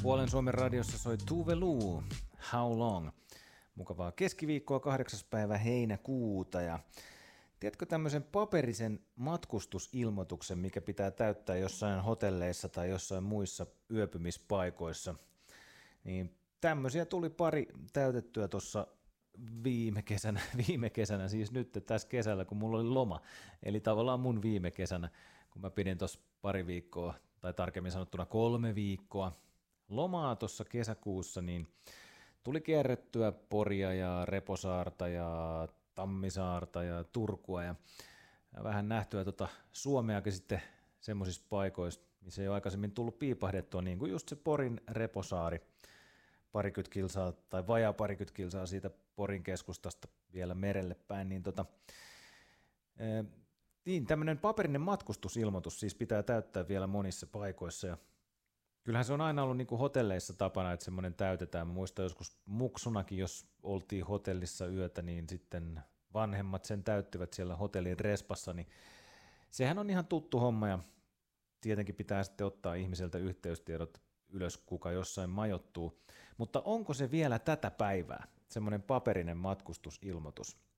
Puolen Suomen radiossa soi Tuve Lu, How Long. Mukavaa keskiviikkoa 8. päivä heinäkuuta. Ja tiedätkö tämmöisen paperisen matkustusilmoituksen, mikä pitää täyttää jossain hotelleissa tai jossain muissa yöpymispaikoissa? Niin tämmöisiä tuli pari täytettyä tuossa viime kesänä, siis nyt tässä kesällä, kun mulla oli loma. Eli tavallaan mun viime kesänä, kun mä pidin tuossa pari viikkoa, tai tarkemmin sanottuna 3 viikkoa lomaa tuossa kesäkuussa, niin tuli kierrettyä Poria ja Reposaarta ja Tammisaarta ja Turkua ja vähän nähtyä Suomeakin sitten semmoisissa paikoissa, missä ei ole aikaisemmin tullut piipahdettua, niin kuin just se Porin Reposaari, parikymmentä kilsaa tai vajaa parikymmentä kilsaa siitä Porin keskustasta vielä merelle päin, niin tämmöinen paperinen matkustusilmoitus siis pitää täyttää vielä monissa paikoissa ja kyllähän se on aina ollut niin kuin hotelleissa tapana, että semmoinen täytetään. Mä muistan joskus muksunakin, jos oltiin hotellissa yötä, niin sitten vanhemmat sen täyttivät siellä hotellin respassa, niin sehän on ihan tuttu homma ja tietenkin pitää sitten ottaa ihmiseltä yhteystiedot ylös, kuka jossain majoittuu. Mutta onko se vielä tätä päivää, semmoinen paperinen matkustusilmoitus?